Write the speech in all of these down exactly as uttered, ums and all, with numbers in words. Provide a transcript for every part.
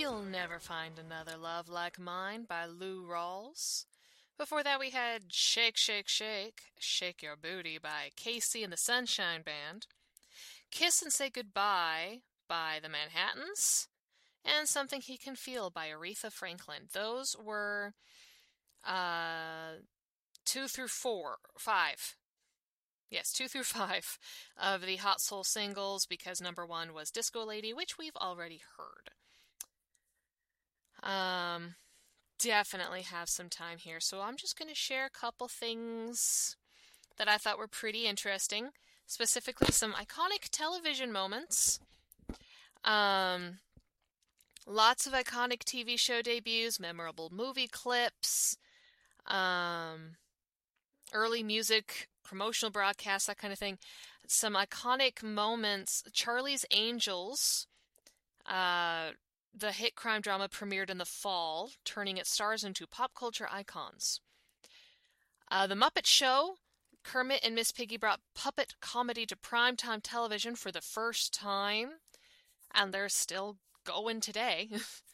You'll Never Find Another Love Like Mine by Lou Rawls. Before that, we had Shake, Shake, Shake, Shake Your Booty by Casey and the Sunshine Band. Kiss and Say Goodbye by the Manhattans. And Something He Can Feel by Aretha Franklin. Those were uh, two through four, five. Yes, two through five of the Hot Soul singles because number one was Disco Lady, which we've already heard. Um, definitely have some time here, so I'm just going to share a couple things that I thought were pretty interesting, specifically some iconic television moments. Um, lots of iconic T V show debuts, memorable movie clips, um, early music, promotional broadcasts, that kind of thing. Some iconic moments. Charlie's Angels, uh, the hit crime drama premiered in the fall, turning its stars into pop culture icons. Uh, the Muppet Show, Kermit and Miss Piggy brought puppet comedy to primetime television for the first time, and they're still going today.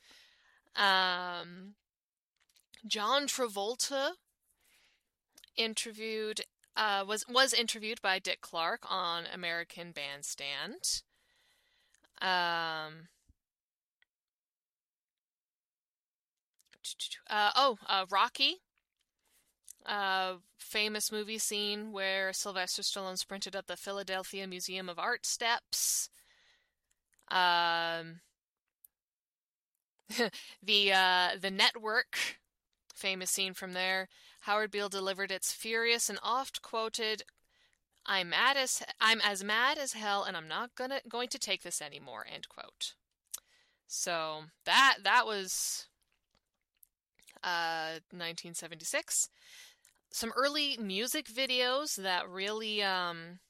um, John Travolta interviewed uh, was was interviewed by Dick Clark on American Bandstand. Um, uh, oh, uh, Rocky. Uh, famous movie scene where Sylvester Stallone sprinted up the Philadelphia Museum of Art steps. Um, the uh, the Network, famous scene from there. Howard Beale delivered its furious and oft-quoted, "I'm mad as I'm as mad as hell, and I'm not gonna going to take this anymore." End quote. So that that was uh, nineteen seventy-six. Some early music videos that really um,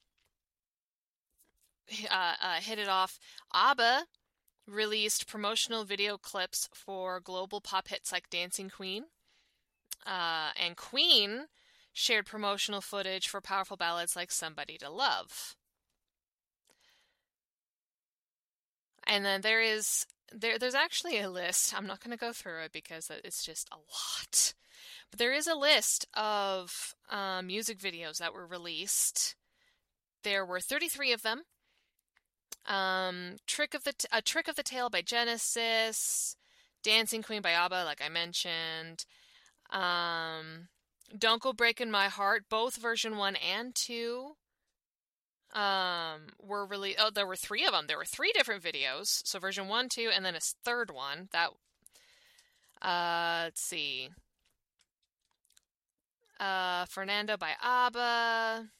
uh, uh, hit it off. ABBA released promotional video clips for global pop hits like Dancing Queen. Uh, and Queen shared promotional footage for powerful ballads like Somebody to Love. And then there is there there's actually a list. I'm not going to go through it because it's just a lot. But there is a list of uh, music videos that were released. There were thirty-three of them. Um, Trick of the T- A Trick of the Tail by Genesis, Dancing Queen by ABBA, like I mentioned. Um, Don't Go Breaking My Heart, both version one and two um, were really. Oh, there were three of them. There were three different videos. So version one, two, and then a third one. That. Uh, let's see. Uh, Fernando by ABBA.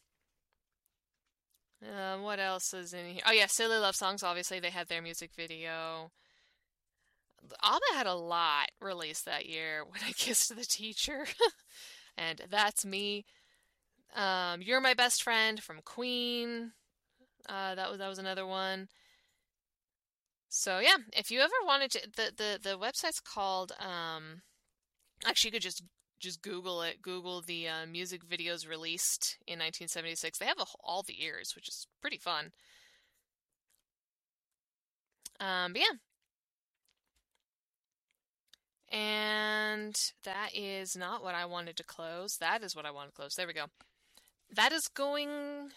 Uh, what else is in here? Oh yeah, Silly Love Songs. Obviously, they had their music video. ABBA had a lot released that year. When I Kissed the Teacher, and That's Me. Um, You're My Best Friend from Queen. Uh, that was that was another one. So yeah, if you ever wanted to, the the the website's called. Um, actually, you could just just Google it. Google the uh, music videos released in nineteen seventy-six. They have a, all the years, which is pretty fun. Um, but yeah. And that is not what I wanted to close. That is what I wanted to close. There we go. That is going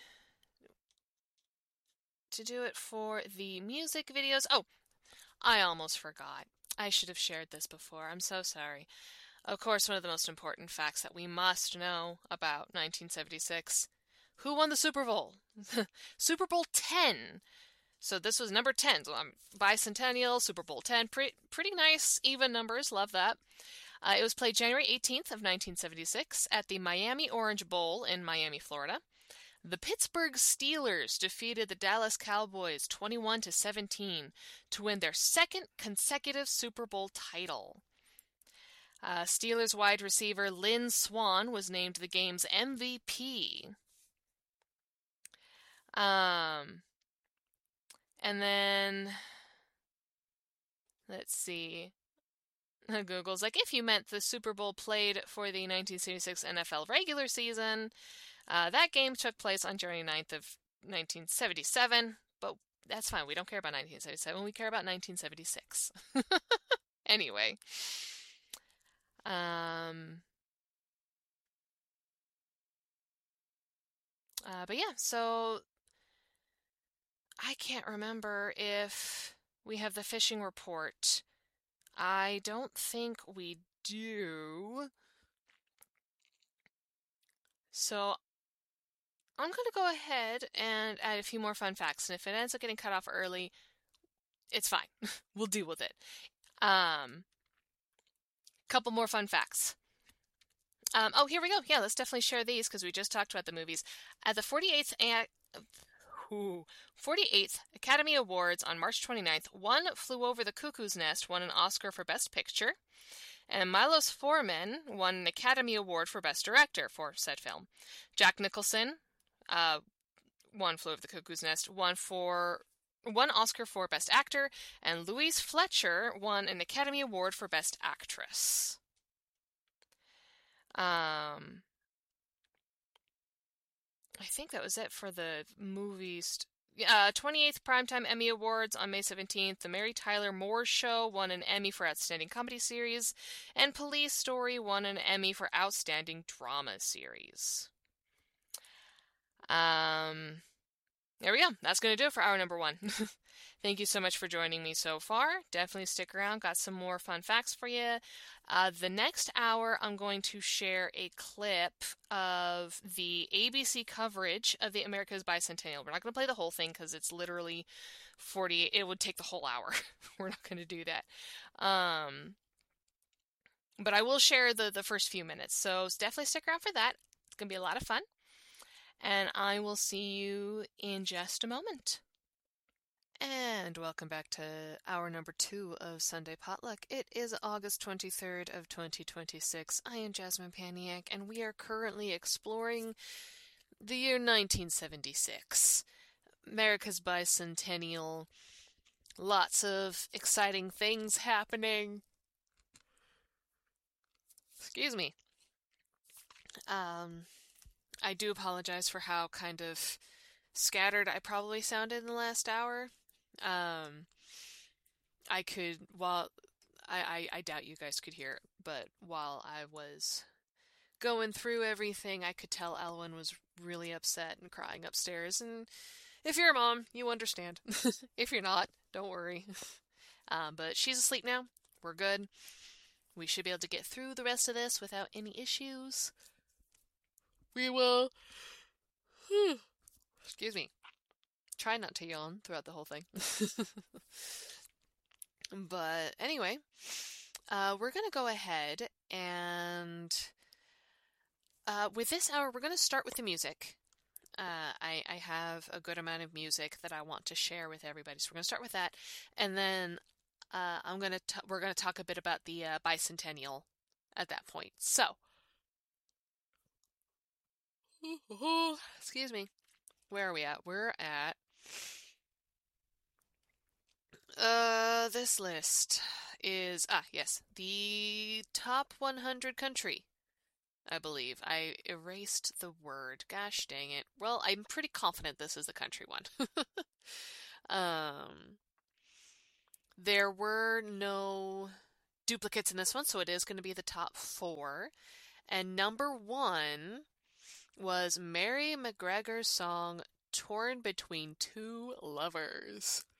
to do it for the music videos. Oh, I almost forgot. I should have shared this before. I'm so sorry. Of course, one of the most important facts that we must know about nineteen seventy-six. Who won the Super Bowl? Super Bowl ten. So this was number ten. So um, bicentennial, Super Bowl ten. Pretty, pretty nice, even numbers. Love that. Uh, it was played January eighteenth of nineteen seventy-six at the Miami Orange Bowl in Miami, Florida. The Pittsburgh Steelers defeated the Dallas Cowboys twenty-one to seventeen to win their second consecutive Super Bowl title. Uh, Steelers wide receiver Lynn Swann was named the game's M V P. Um, and then, let's see. Google's like, if you meant the Super Bowl played for the nineteen seventy-six N F L regular season, uh, that game took place on January ninth of nineteen seventy-seven, but that's fine. We don't care about nineteen seventy-seven. We care about nineteen seventy-six. Anyway. Um, uh, but yeah, so I can't remember if we have the fishing report. I don't think we do. So I'm going to go ahead and add a few more fun facts. And if it ends up getting cut off early, it's fine. We'll deal with it. Um, couple more fun facts. Um, oh, here we go. Yeah, let's definitely share these because we just talked about the movies. At the forty-eighth a- Ooh, forty-eighth Academy Awards on March twenty-ninth, One Flew Over the Cuckoo's Nest won an Oscar for Best Picture, and Milos Forman won an Academy Award for Best Director for said film. Jack Nicholson, uh, One Flew Over the Cuckoo's Nest, won for one Oscar for Best Actor, and Louise Fletcher won an Academy Award for Best Actress. Um, I think that was it for the movies. Uh, twenty-eighth Primetime Emmy Awards on May seventeenth. The Mary Tyler Moore Show won an Emmy for Outstanding Comedy Series, and Police Story won an Emmy for Outstanding Drama Series. Um, there we go. That's going to do it for hour number one. Thank you so much for joining me so far. Definitely stick around. Got some more fun facts for you. Uh, the next hour, I'm going to share a clip of the A B C coverage of the America's Bicentennial. We're not going to play the whole thing because it's literally forty. It would take the whole hour. We're not going to do that. Um, but I will share the, the first few minutes. So definitely stick around for that. It's going to be a lot of fun. And I will see you in just a moment. And welcome back to hour number two of Sunday Potluck. It is August twenty-third of twenty twenty-six. I am Jasmine Paniak, and we are currently exploring the year nineteen seventy-six. America's bicentennial. Lots of exciting things happening. Excuse me. Um, I do apologize for how kind of scattered I probably sounded in the last hour. Um, I could, while I, I, I doubt you guys could hear it, but while I was going through everything, I could tell Elwyn was really upset and crying upstairs. And if you're a mom, you understand. If you're not, don't worry. Um, but she's asleep now. We're good. We should be able to get through the rest of this without any issues. We will. Excuse me. Try not to yawn throughout the whole thing. But anyway, uh, we're going to go ahead and uh, with this hour, we're going to start with the music. Uh, I, I have a good amount of music that I want to share with everybody, so we're going to start with that, and then uh, I'm going to we're going to talk a bit about the uh, bicentennial at that point. So, excuse me, where are we at? We're at uh this list is ah yes the top one hundred country. I believe. I erased the word. Gosh dang it. Well, I'm pretty confident this is the country one. um, there were no duplicates in this one, so it is going to be the top four. And number one was Mary McGregor's song Torn Between Two Lovers.